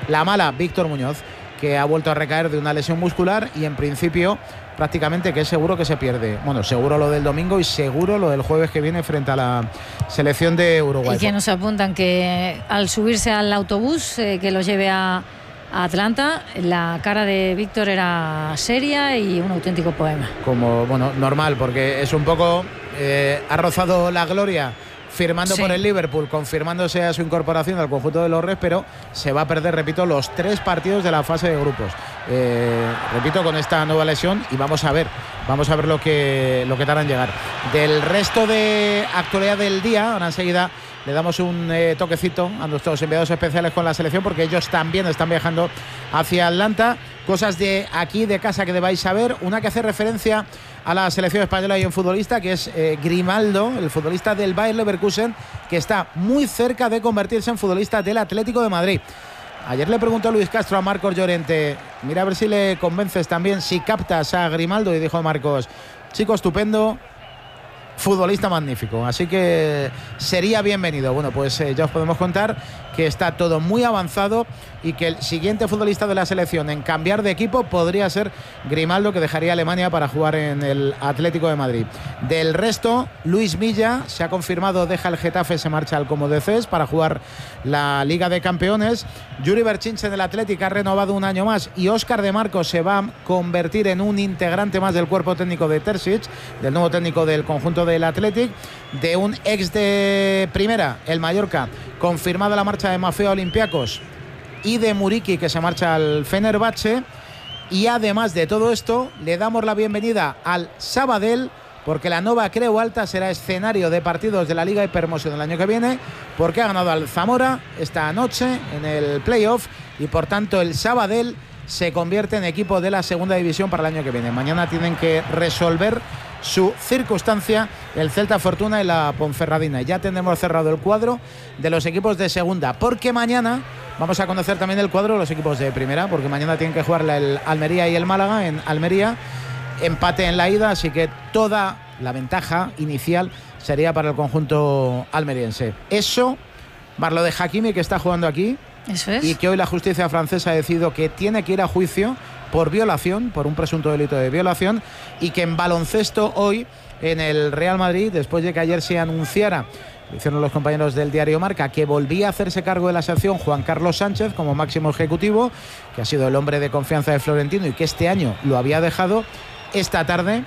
La mala, Víctor Muñoz, que ha vuelto a recaer de una lesión muscular y en principio prácticamente que es seguro que se pierde. Bueno, seguro lo del domingo y seguro lo del jueves que viene frente a la selección de Uruguay. Y que nos apuntan que al subirse al autobús que los lleve a Atlanta, la cara de Víctor era seria y un auténtico poema. Como, bueno, normal, porque es un poco... ha rozado la gloria firmando por el Liverpool, confirmándose a su incorporación al conjunto de los Reds, pero se va a perder, repito, los 3 partidos de la fase de grupos. Repito, con esta nueva lesión, y vamos a ver lo que tarda en llegar. Del resto de actualidad del día, ahora enseguida le damos un toquecito a nuestros enviados especiales con la selección, porque ellos también están viajando hacia Atlanta. Cosas de aquí, de casa, que debáis saber. Una que hace referencia a la selección española y un futbolista que es Grimaldo, el futbolista del Bayer Leverkusen, que está muy cerca de convertirse en futbolista del Atlético de Madrid. Ayer le preguntó Luis Castro a Marcos Llorente, mira a ver si le convences también, si captas a Grimaldo, y dijo Marcos, chico estupendo, futbolista magnífico, así que sería bienvenido. Bueno, pues ya os podemos contar que está todo muy avanzado y que el siguiente futbolista de la selección en cambiar de equipo podría ser Grimaldo, que dejaría Alemania para jugar en el Atlético de Madrid. Del resto, Luis Milla se ha confirmado, deja el Getafe, se marcha al Como de Ces para jugar la Liga de Campeones. Yuri Berchinche en el Atlético ha renovado un año más y Óscar de Marcos se va a convertir en un integrante más del cuerpo técnico de Terzic, del nuevo técnico del conjunto del Athletic. De un ex de primera, el Mallorca, confirmada la marcha de Mafeo a Olympiacos, y de Muriqui, que se marcha al Fenerbahce. Y además de todo esto, le damos la bienvenida al Sabadell, porque la Nova Creu Alta será escenario de partidos de la Liga Hypermotion el año que viene, porque ha ganado al Zamora esta noche en el playoff, y por tanto el Sabadell se convierte en equipo de la segunda división para el año que viene. Mañana tienen que resolver su circunstancia el Celta Fortuna y la Ponferradina. Ya tendremos cerrado el cuadro de los equipos de segunda, porque mañana vamos a conocer también el cuadro de los equipos de primera, porque mañana tienen que jugar el Almería y el Málaga en Almería, empate en la ida, así que toda la ventaja inicial sería para el conjunto almeriense. Eso, más lo de Hakimi, que está jugando aquí. Eso es. Y que hoy la justicia francesa ha decidido que tiene que ir a juicio por violación, por un presunto delito de violación, y que en baloncesto hoy en el Real Madrid, después de que ayer se anunciara, lo hicieron los compañeros del diario Marca, que volvía a hacerse cargo de la sección Juan Carlos Sánchez como máximo ejecutivo, que ha sido el hombre de confianza de Florentino y que este año lo había dejado. Esta tarde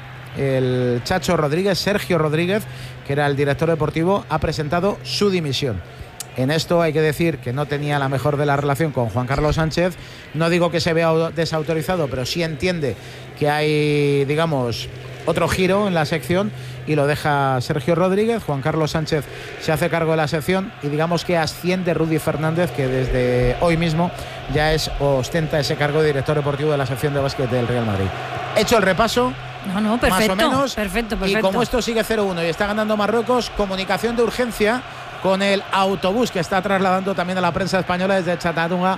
el Chacho Rodríguez, Sergio Rodríguez, que era el director deportivo, ha presentado su dimisión. En esto hay que decir que no tenía la mejor de la relación con Juan Carlos Sánchez. No digo que se vea desautorizado, pero sí entiende que hay, digamos, otro giro en la sección, y lo deja Sergio Rodríguez. Juan Carlos Sánchez se hace cargo de la sección y digamos que asciende Rudy Fernández, que desde hoy mismo ya ostenta ese cargo de director deportivo de la sección de básquet del Real Madrid. Hecho el repaso. No, perfecto, más o menos. Perfecto. Y como esto sigue 0-1 y está ganando Marruecos, comunicación de urgencia con el autobús que está trasladando también a la prensa española desde Chattanooga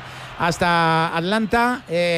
hasta Atlanta.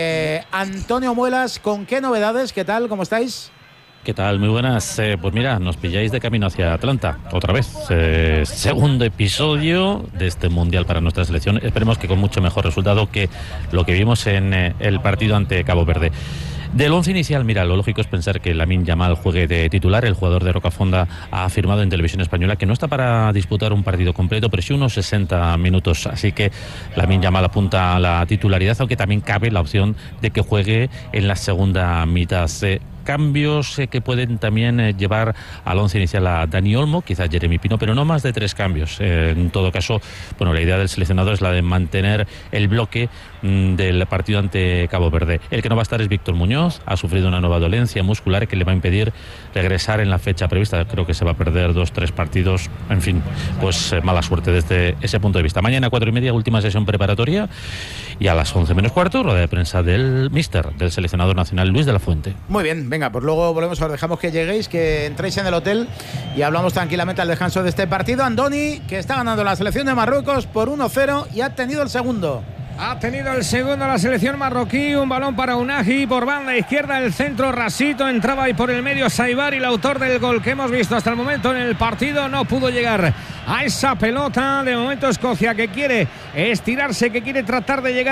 Antonio Muelas, ¿con qué novedades? ¿Qué tal? ¿Cómo estáis? ¿Qué tal? Muy buenas. Pues mira, nos pilláis de camino hacia Atlanta, otra vez. Segundo episodio de este Mundial para nuestra selección. Esperemos que con mucho mejor resultado que lo que vimos en el partido ante Cabo Verde. Del 11 inicial, mira, lo lógico es pensar que Lamine Yamal juegue de titular. El jugador de Rocafonda ha afirmado en Televisión Española que no está para disputar un partido completo, pero sí unos 60 minutos. Así que Lamine Yamal apunta a la titularidad, aunque también cabe la opción de que juegue en la segunda mitad. Cambios que pueden también llevar al 11 inicial a Dani Olmo, quizás Jeremy Pino, pero no más de 3 cambios. En todo caso, bueno, la idea del seleccionador es la de mantener el bloque del partido ante Cabo Verde. El que no va a estar es Víctor Muñoz, ha sufrido una nueva dolencia muscular que le va a impedir regresar en la fecha prevista. Creo que se va a perder 2-3 partidos, en fin, pues mala suerte desde ese punto de vista. Mañana 4:30, última sesión preparatoria, y a las 11 menos cuarto, rueda de prensa del míster, del seleccionador nacional Luis de la Fuente. Muy bien, venga, pues luego volvemos, os dejamos que lleguéis, que entréis en el hotel y hablamos tranquilamente al descanso de este partido. Andoni, que está ganando la selección de Marruecos por 1-0 y ha tenido el segundo. Ha tenido el segundo la selección marroquí, un balón para Unagi por banda izquierda, el centro Rasito, entraba ahí por el medio Saibar, y el autor del gol que hemos visto hasta el momento en el partido no pudo llegar a esa pelota. De momento Escocia, que quiere estirarse, que quiere tratar de llegar